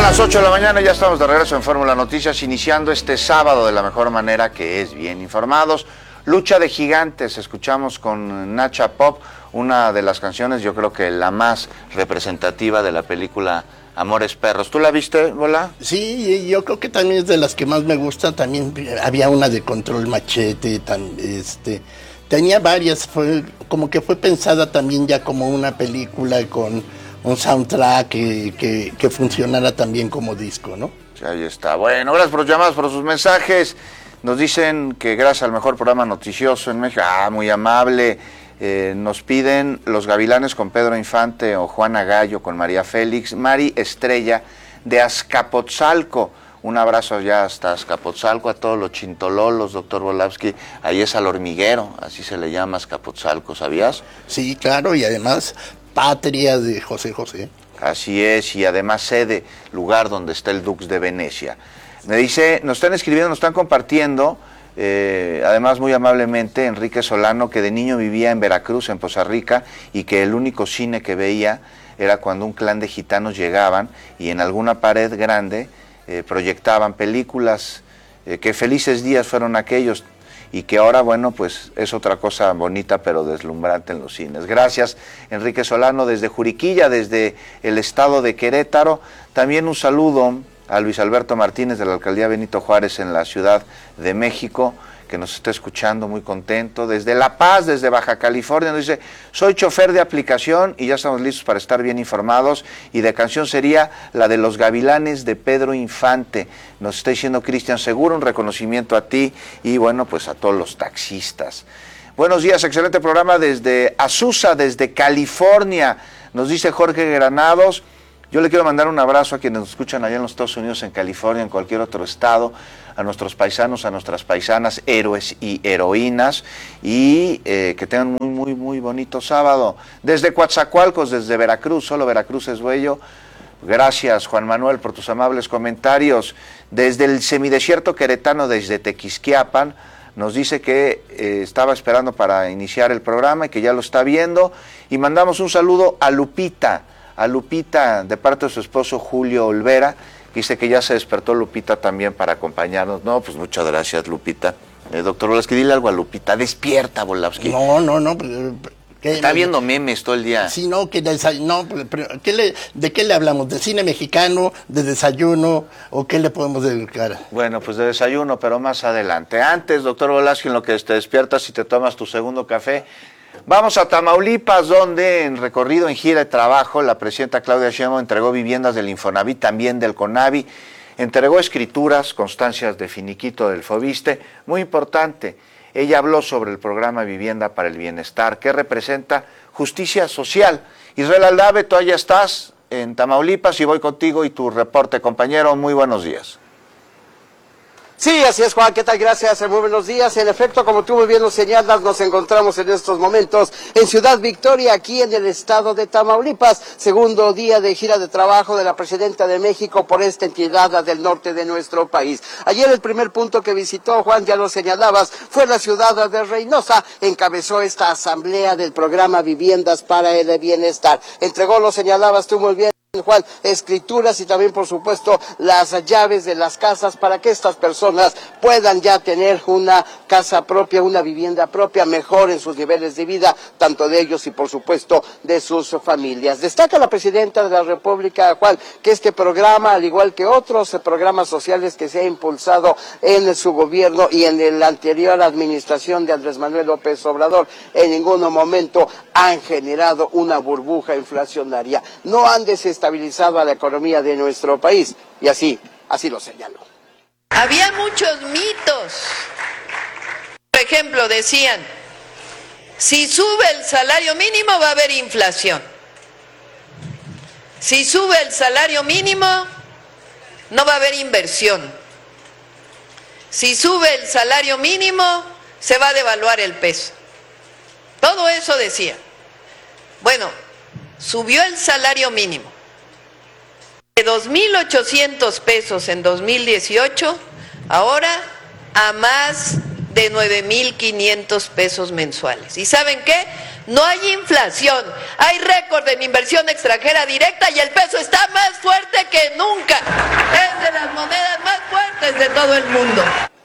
Las 8 de la mañana ya estamos de regreso en Fórmula Noticias, iniciando este sábado de la mejor manera, que es bien informados. Lucha de gigantes, escuchamos con Nacha Pop, una de las canciones, yo creo que la más representativa de la película Amores Perros. ¿Tú la viste, Bola? Sí, yo creo que también es de las que más me gusta. También había una de Control Machete, tenía varias, como que fue pensada también ya como una película con un soundtrack que funcionara también como disco, ¿no? Sí, ahí está. Bueno, gracias por los llamados, por sus mensajes. Nos dicen que gracias al mejor programa noticioso en México. Muy amable. Nos piden Los Gavilanes con Pedro Infante o Juana Gallo con María Félix. Mari Estrella de Azcapotzalco. Un abrazo allá hasta Azcapotzalco, a todos los chintololos, doctor Volavsky. Ahí es al hormiguero, así se le llama Azcapotzalco, ¿sabías? Sí, claro, y además patria de José José. Así es, y además sede, lugar donde está el Dux de Venecia. Me dice, nos están escribiendo, nos están compartiendo, además muy amablemente, Enrique Solano, que de niño vivía en Veracruz, en Poza Rica, y que el único cine que veía era cuando un clan de gitanos llegaban y en alguna pared grande proyectaban películas, que felices días fueron aquellos, y que ahora, bueno, pues es otra cosa bonita pero deslumbrante en los cines. Gracias, Enrique Solano, desde Juriquilla, desde el estado de Querétaro. También un saludo a Luis Alberto Martínez de la Alcaldía Benito Juárez en la Ciudad de México, que nos está escuchando, muy contento. Desde La Paz, desde Baja California, nos dice, soy chofer de aplicación y ya estamos listos para estar bien informados. Y de canción sería la de Los Gavilanes de Pedro Infante. Nos está diciendo Cristian Seguro, un reconocimiento a ti y bueno, pues a todos los taxistas. Buenos días, excelente programa desde Azusa, desde California. Nos dice Jorge Granados. Yo le quiero mandar un abrazo a quienes nos escuchan allá en los Estados Unidos, en California, en cualquier otro estado, a nuestros paisanos, a nuestras paisanas, héroes y heroínas, y que tengan muy bonito sábado. Desde Coatzacoalcos, desde Veracruz, solo Veracruz es bello. Gracias, Juan Manuel, por tus amables comentarios. Desde el semidesierto queretano, desde Tequisquiapan, nos dice que estaba esperando para iniciar el programa y que ya lo está viendo. Y mandamos un saludo a Lupita, de parte de su esposo Julio Olvera. Dice que ya se despertó Lupita también para acompañarnos. No, pues muchas gracias, Lupita. Doctor Volavsky, dile algo a Lupita. Despierta, Volavsky. No. Está viendo memes todo el día. Sí, no, ¿de qué le hablamos? ¿De cine mexicano, de desayuno o qué le podemos dedicar? Bueno, pues de desayuno, pero más adelante. Antes, doctor Volavsky, en lo que te despiertas y te tomas tu segundo café, vamos a Tamaulipas, donde en recorrido, en gira de trabajo, la presidenta Claudia Sheinbaum entregó viviendas del Infonavit, también del CONAVI, entregó escrituras, constancias de finiquito del FOBISTE, muy importante. Ella habló sobre el programa Vivienda para el Bienestar, que representa justicia social. Israel Aldave, tú allá estás en Tamaulipas y voy contigo y tu reporte, compañero. Muy buenos días. Sí, así es, Juan, ¿qué tal? Gracias, muy buenos días. En efecto, como tú muy bien lo señalas, nos encontramos en estos momentos en Ciudad Victoria, aquí en el estado de Tamaulipas, segundo día de gira de trabajo de la presidenta de México por esta entidad del norte de nuestro país. Ayer el primer punto que visitó, Juan, ya lo señalabas, fue la ciudad de Reynosa, encabezó esta asamblea del programa Viviendas para el Bienestar. Entregó, lo señalabas tú muy bien, Juan, escrituras y también, por supuesto, las llaves de las casas para que estas personas puedan ya tener una casa propia, una vivienda propia, mejoren sus niveles de vida, tanto de ellos y, por supuesto, de sus familias. Destaca la presidenta de la República, Juan, que este programa, al igual que otros programas sociales que se ha impulsado en su gobierno y en la anterior administración de Andrés Manuel López Obrador, en ningún momento han generado una burbuja inflacionaria. No han desestabilizado a la economía de nuestro país, y así lo señaló. Había muchos mitos. Por ejemplo, decían, si sube el salario mínimo va a haber inflación. Si sube el salario mínimo no va a haber inversión. Si sube el salario mínimo se va a devaluar el peso. Todo eso decía. Bueno, subió el salario mínimo de 2,800 pesos en 2018, ahora a más de 9,500 pesos mensuales. ¿Y saben qué? No hay inflación, hay récord en inversión extranjera directa y el peso está más fuerte que nunca. todo el mundo.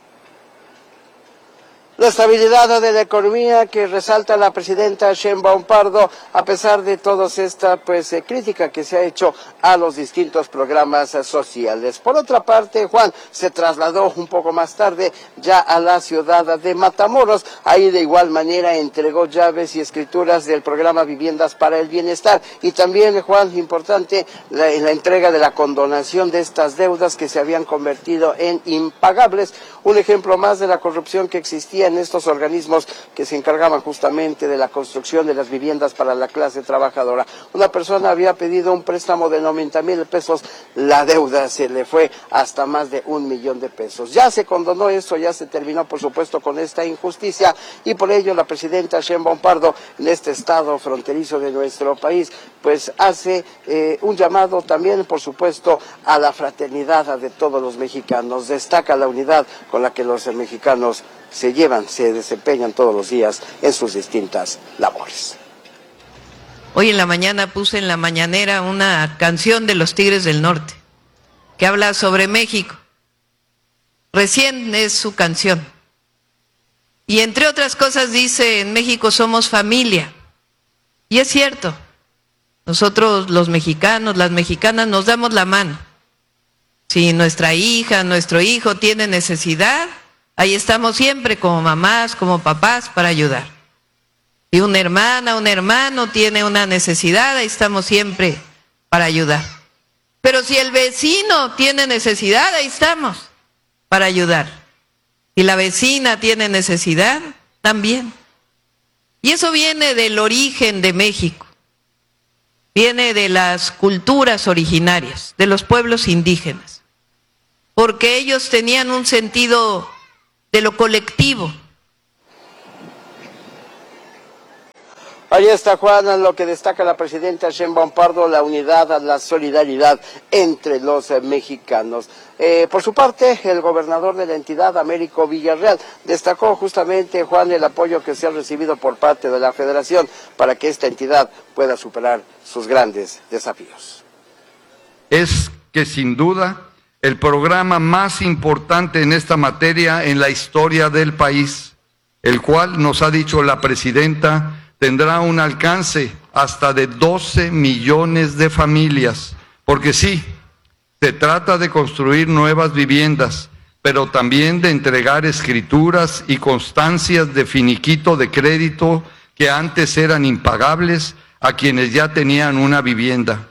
La estabilidad de la economía que resalta la presidenta Sheinbaum Pardo, a pesar de toda esta crítica que se ha hecho a los distintos programas sociales. Por otra parte, Juan se trasladó un poco más tarde ya a la ciudad de Matamoros. Ahí de igual manera entregó llaves y escrituras del programa Viviendas para el Bienestar. Y también, Juan, importante, la entrega de la condonación de estas deudas que se habían convertido en impagables. Un ejemplo más de la corrupción que existía en estos organismos que se encargaban justamente de la construcción de las viviendas para la clase trabajadora. Una persona había pedido un préstamo de 90,000 pesos, la deuda se le fue hasta más de 1,000,000 de pesos. Ya se condonó esto, ya se terminó por supuesto con esta injusticia y por ello la presidenta Sheinbaum Pardo en este estado fronterizo de nuestro país hace un llamado también por supuesto a la fraternidad de todos los mexicanos. Destaca la unidad con la que los mexicanos se desempeñan todos los días en sus distintas labores. Hoy en la mañana puse en la mañanera una canción de los Tigres del Norte que habla sobre México. Recién es su canción. Y entre otras cosas dice, en México somos familia. Y es cierto, nosotros los mexicanos, las mexicanas nos damos la mano. Si nuestra hija, nuestro hijo tiene necesidad, ahí estamos siempre como mamás, como papás para ayudar. Si una hermana, un hermano tiene una necesidad, ahí estamos siempre para ayudar. Pero si el vecino tiene necesidad, ahí estamos para ayudar. Si la vecina tiene necesidad, también. Y eso viene del origen de México. Viene de las culturas originarias, de los pueblos indígenas. Porque ellos tenían un sentido de lo colectivo. Ahí está, Juan, lo que destaca la presidenta Sheinbaum Pardo, la unidad, la solidaridad entre los mexicanos. Por su parte, el gobernador de la entidad, Américo Villarreal, destacó justamente, Juan, el apoyo que se ha recibido por parte de la Federación para que esta entidad pueda superar sus grandes desafíos. Es que sin duda el programa más importante en esta materia en la historia del país, el cual, nos ha dicho la presidenta, tendrá un alcance hasta de 12 millones de familias, porque sí, se trata de construir nuevas viviendas, pero también de entregar escrituras y constancias de finiquito de crédito que antes eran impagables a quienes ya tenían una vivienda.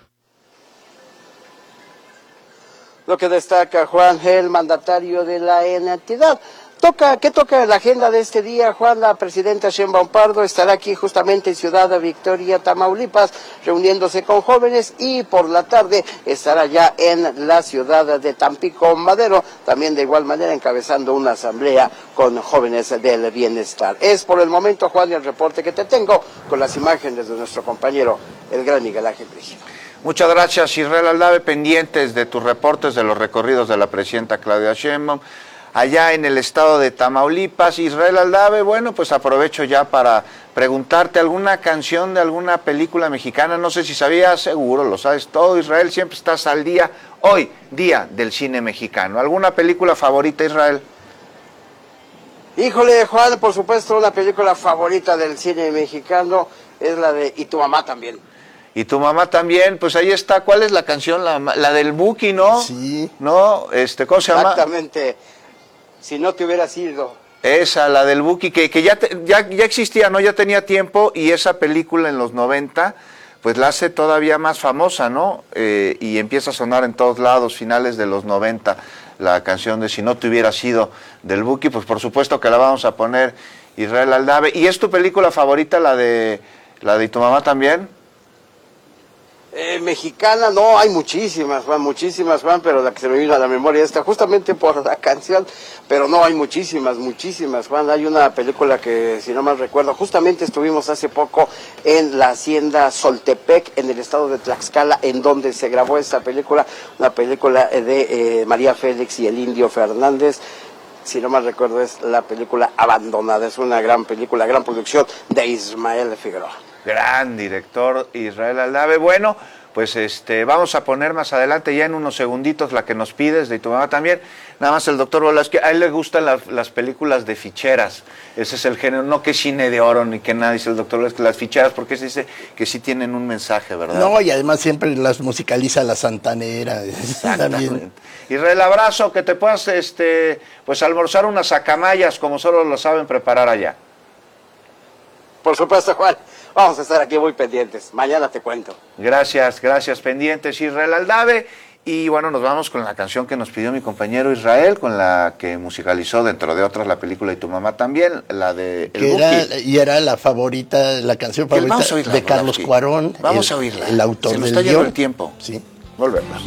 Lo que destaca Juan, el mandatario de la entidad. ¿Qué toca la agenda de este día, Juan? La presidenta Sheinbaum Pardo estará aquí justamente en Ciudad Victoria, Tamaulipas, reuniéndose con jóvenes y por la tarde estará ya en la ciudad de Tampico Madero, también de igual manera encabezando una asamblea con jóvenes del bienestar. Es por el momento, Juan, el reporte que te tengo con las imágenes de nuestro compañero, el gran Miguel Ángel Brígido. Muchas gracias, Israel Aldave, pendientes de tus reportes de los recorridos de la presidenta Claudia Sheinbaum. Allá en el estado de Tamaulipas, Israel Aldave, bueno, pues aprovecho ya para preguntarte alguna canción de alguna película mexicana, no sé si sabías, seguro lo sabes todo, Israel, siempre estás al día, hoy, día del cine mexicano. ¿Alguna película favorita, Israel? Híjole, Juan, por supuesto, una película favorita del cine mexicano es la de Y tu mamá también. Y tu mamá también, pues ahí está, ¿cuál es la canción? La del Buki, ¿no? Sí. ¿No? ¿Cómo se llama? Exactamente. Si no te hubieras ido. Esa, la del Buki, que ya existía, ¿no? Ya tenía tiempo y esa película en los 90, pues la hace todavía más famosa, ¿no? Y empieza a sonar en todos lados, finales de los 90, la canción de Si no te hubieras ido del Buki, pues por supuesto que la vamos a poner, Israel Aldave. ¿Y es tu película favorita, la de Y tu mamá también? Mexicana, no, hay muchísimas, Juan, pero la que se me vino a la memoria está justamente por la canción, pero no, hay muchísimas, Juan. Hay una película que, si no mal recuerdo, justamente estuvimos hace poco en la hacienda Soltepec, en el estado de Tlaxcala, en donde se grabó esta película, una película de María Félix y el Indio Fernández. Si no mal recuerdo, es la película Abandonada, es una gran película, gran producción de Ismael Figueroa. Gran director, Israel Aldave. Bueno, pues vamos a poner más adelante ya en unos segunditos la que nos pides de tu mamá también. Nada más el doctor Velasquez, a él le gustan las películas de ficheras, ese es el género, no que cine de oro ni que nada, dice el doctor Velasquez, las ficheras, porque se dice que sí tienen un mensaje, ¿verdad? No, y además siempre las musicaliza la Santanera. Exactamente. Israel, abrazo, que te puedas pues almorzar unas acamayas como solo lo saben preparar allá. Por supuesto, Juan. Vamos a estar aquí muy pendientes. Mañana te cuento. Gracias, pendientes, Israel Aldave. Y bueno, nos vamos con la canción que nos pidió mi compañero Israel, con la que musicalizó, dentro de otras, la película Y tu mamá también, la de era la favorita, la canción favorita de Carlos Cuarón. Vamos a oírla. El autor Se nos del está yendo guión. el tiempo. Sí. Volvemos.